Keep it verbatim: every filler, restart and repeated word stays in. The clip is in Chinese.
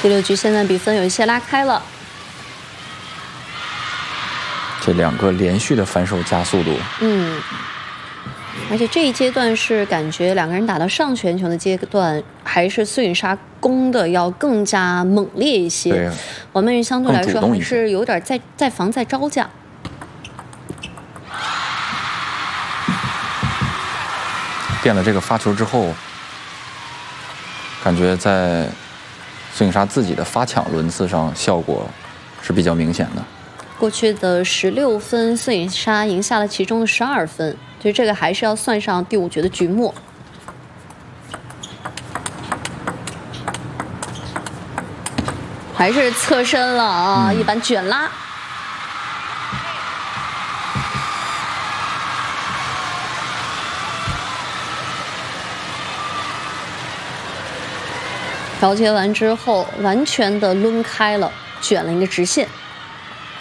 第六局现在比分有一些拉开了。 这两个连续的反手加速度， 嗯，而且这一阶段是感觉两个人打到上旋球的阶段，还是孙颖莎攻的要更加猛烈一些。 对， 王曼玉相对来说还是有点在在防在招架。 垫了这个发球之后，感觉在孙颖莎自己的发抢轮次上效果是比较明显的。 过去的十六分，孙颖莎赢下了其中的十二分，所以这个还是要算上第五局的局末。还是侧身了啊，嗯、一板卷拉。调节完之后，完全的抡开了，卷了一个直线。